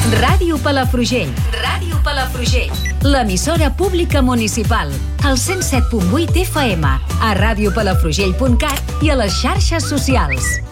Ràdio Palafrugell. Ràdio Palafrugell. L'emissora pública municipal. Al 107.8 FM. A radiopalafrugell.cat i a les xarxes socials.